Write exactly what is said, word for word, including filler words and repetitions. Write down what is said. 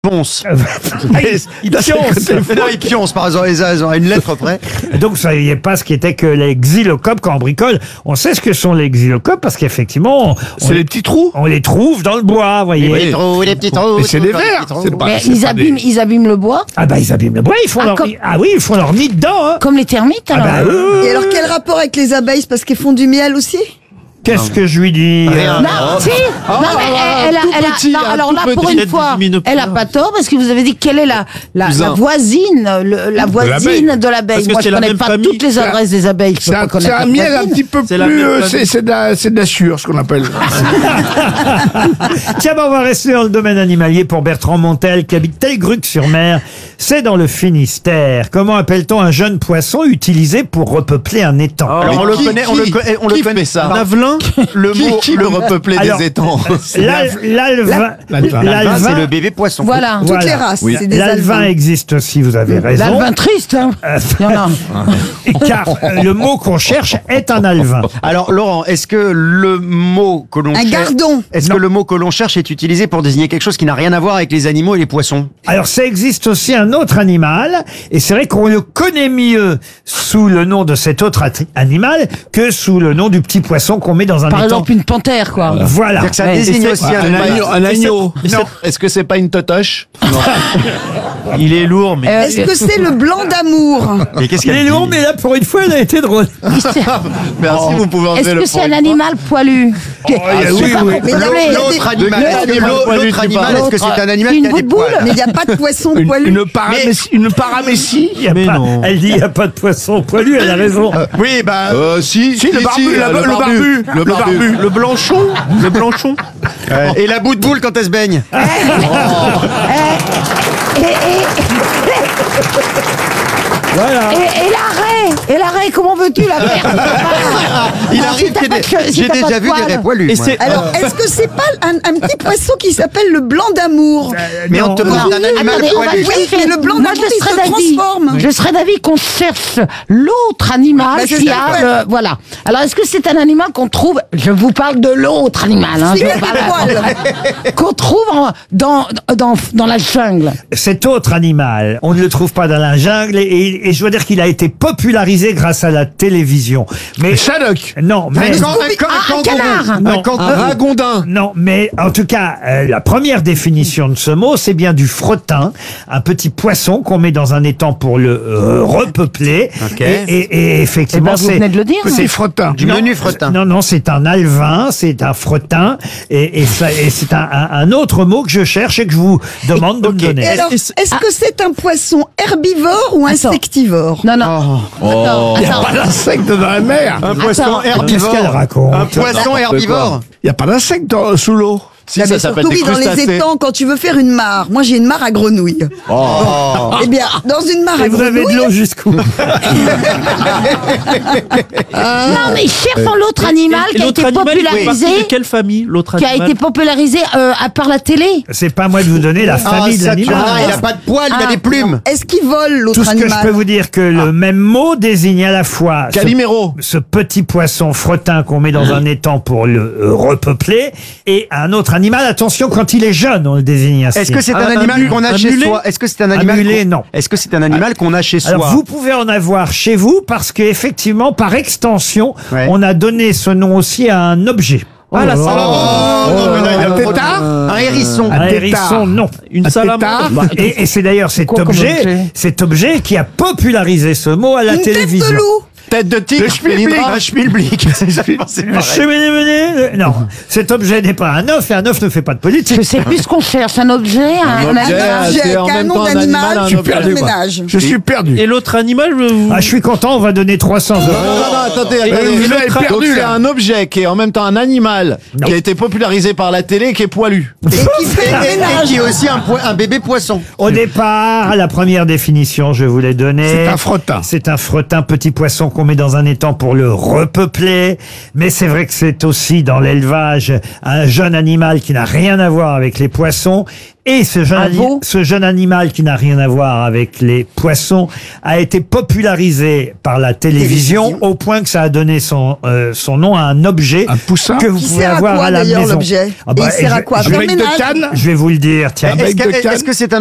Ponce. Il pionce. Non, il pionce, par exemple, ils ont une lettre près. Donc, vous ne saviez pas ce qu'étaient que les xylocopes quand on bricole. On sait ce que sont les xylocopes parce qu'effectivement, on, C'est les petits trous. on les trouve dans le bois, vous voyez. Les petits trous, les petits trous. Mais c'est tout des dans les vers. petits trous. C'est pas- Mais c'est ils pas abîment, des- ils abîment le bois, Ah bah ils abîment le bois, ils font Ah, leur comme- nid. Ah oui, ils font leur nid dedans. Hein. comme les termites Ah alors. bah, euh, Et alors, quel rapport avec les abeilles? C'est parce qu'elles font du miel aussi? Qu'est-ce que je lui dis Rien. Non, si. non, mais elle, elle a, tout elle a- petit, non, un alors tout là, petit. pour Il y a une des fois, hyménoptères. elle a pas tort parce que vous avez dit quelle est la, la, Cousin. la voisine, le- la voisine de l'abeille. Parce que Moi, c'est je la connais même pas famille. toutes les adresses des abeilles. Je C'est peux pas un, connaître c'est un la miel un voisine. petit peu C'est la plus. même euh, famille. C'est c'est de la, c'est de la sueur, ce qu'on appelle. Tiens, bah, on va rester dans le domaine animalier pour Bertrand Montel qui habite Telgruc-sur-Mer. C'est dans le Finistère. Comment appelle-t-on un jeune poisson utilisé pour repeupler un étang? Alors, on Mais le qui- connaît, on qui- le connaît, on le qui connaît fait ça Pardon. Navelin Le Qui, mot, qui le veut repeupler Alors, des étangs L'al- L'alvin. L'alvin. L'alvin, c'est le bébé poisson. Voilà. Toutes Voilà. les races, Oui. c'est des L'alvin alvins. existe aussi, vous avez raison. L'alvin triste, hein. Il y en a. Car euh, le mot qu'on cherche est un alvin. Alors, Laurent, est-ce que le mot que l'on Un cherche, gardon. est-ce que le mot que l'on cherche est utilisé pour désigner quelque chose qui n'a rien à voir avec les animaux et les poissons? Alors, ça existe aussi un autre animal, et c'est vrai qu'on le connaît mieux sous le nom de cet autre ati- animal que sous le nom du petit poisson qu'on met dans un Par étang. exemple, une panthère, quoi. Voilà. C'est-à-dire que ça Ouais, désigne c'est- aussi Un un agneau. Un agneau. Mais c'est- Est-ce que c'est pas une totoche Il est lourd, mais. Euh, Est-ce que c'est le blanc d'amour? Et qu'est-ce Il qu'elle est dit long, mais là, pour une fois, elle a été drôle. Merci, vous pouvez enlever Est-ce le que c'est point. un animal poilu? Que- oui, Je sais oui, pas, oui. mais non, mais- L'autre animal, le- est-ce que le- l'autre- poilu, l'autre tu animal, parles. est-ce que c'est un animal Une qui a des boule boule. poils? Mais il n'y a pas de poisson Une, poilu. une, paramécie, une paramécie. Il y a Mais pas- non. Elle dit il n'y a pas de poisson poilu, elle a raison. Oui, bah, Euh, si, Si, le barbu, la- le barbu, le barbu, le blanchon, le blanchon. et la bout de boule quand elle se baigne. Et, et, Voilà. et, et l'arrêt Et l'arrêt, comment veux-tu la faire Il Non, arrive si t'as qu'il y ait pas des- de che- si J'ai t'as pas déjà de vu des poils. raies poilus. Et moi. c'est. Alors, est-ce que c'est pas un, un petit poisson qui s'appelle le blanc d'amour? Mais on non, te non. parle d'un animal Attendez, on va poilu. Oui, chercher. mais le blanc Moi, d'amour, je il serais se d'avis- transforme. Je serais d'avis qu'on cherche l'autre animal Bah, c'est qui ça, a ouais. le... Voilà. Alors, est-ce que c'est un animal qu'on trouve... Je vous parle de l'autre animal. Hein, C'est je quel parle- poil? qu'on trouve en- dans, dans, dans la jungle. Cet autre animal, on ne le trouve pas dans la jungle et, et- et je dois dire qu'il a été popularisé grâce à la télévision. Mais Shadok. non, mais Un can- un can- Ah, un un kangourou. canard. non, kangourou. Un ragondin. non, mais en tout cas, euh, la première définition de ce mot, c'est bien du frottin, un petit poisson qu'on met dans un étang pour le euh, repeupler. Ok. Et, et- et effectivement, Eh ben, vous c'est venez de le dire. Petit frottin. Du menu fretin. Non, non, c'est un alvin, c'est un frottin, et, et, ça- et c'est un, un- un autre mot que je cherche et que je vous demande de me Et donner. alors, Est-ce- est-ce que c'est un poisson herbivore ou Attends. insectivore? Non, non. Attends, Il n'y a attends. pas d'insectes dans la mer. Un poisson Attends. Qu'est-ce herbivore. qu'elle raconte? Un poisson herbivore. Il n'y a pas d'insectes dans- sous l'eau. Si, Ah, ça mais s'appelle surtout, des oui, dans les crustacés. étangs, quand tu veux faire une mare. Moi, j'ai une mare à grenouilles. Eh bien, dans une mare Et à vous avez de grenouilles, l'eau jusqu'où? Non, mais cherchons l'autre animal Et qui a l'autre été animal, il fait popularisé, partie de quelle famille, l'autre qui a animal été popularisé euh, à par la télé. C'est pas à moi de vous donner la Ah, famille de ça, tu l'animal. vois, il n'a pas de poils, il a Ah, des plumes. est-ce qu'il vole Tout l'autre ce que je peux animal? vous dire que le même mot désigne à la fois ce, Calimero. ce petit poisson frottin qu'on met dans un étang pour le euh, repeupler et un autre animal. Attention, quand il est jeune, on le désigne ainsi. Est-ce que c'est un, Un- un animal mu- qu'on a un chez mulet soi? Est-ce que c'est un Un animal mulet, qu'on- non. Est-ce que c'est un animal qu'on a chez soi? Alors vous pouvez en avoir chez vous parce qu'effectivement, par extension, Ouais. on a donné ce nom aussi à un objet. Ah, la Oh, salamandre. non, mais là, il a Un trop- tétard. Un hérisson. Un tétard. hérisson, non. Une Un salamandre. tétard. Bah, et, et c'est d'ailleurs cet Quoi comme objet, objet cet objet qui a popularisé ce mot à la Une tête télévision. de loup? Tête de tigre. Le schmilblick. Pélindrage. Un schmilblick. C'est pareil. Cheminée, menée, le- Non, cet objet n'est pas un œuf et un œuf ne fait pas de politique. Je sais plus ce qu'on cherche, un objet, un, Un un objet, animal. J'ai c'est en qu'un même nom temps un d'animal, animal, un je suis objet. perdu. Ménage. Je suis perdu. Et l'autre animal, je vous. Ah, je suis content, on va donner trois cents euros. Non, non, non, attendez, attendez. vous avez Donc, perdu, c'est là. un objet qui est en même temps un animal Non. qui a été popularisé par la télé et qui est poilu. Et qui fait le Et, et ménage. qui est aussi un, poi- un bébé poisson. Au départ, la première définition, je vous l'ai donnée. C'est un frottin. C'est un frottin, petit poisson qu'on qu'on met dans un étang pour le repeupler. Mais c'est vrai que c'est aussi dans l'élevage un jeune animal qui n'a rien à voir avec les poissons. Et ce jeune, Un ani- veau. ce jeune animal qui n'a rien à voir avec les poissons a été popularisé par la télévision, Télévision. au point que ça a donné son, euh, son nom à un objet Un poussin. que vous Qui pouvez sert à avoir quoi à la d'ailleurs maison. l'objet Ah Et bah, il sert à je- quoi je, Faire Un bec de ménage canne. je vais vous le dire, tiens. Un Est-ce bec de que- canne. est-ce que c'est un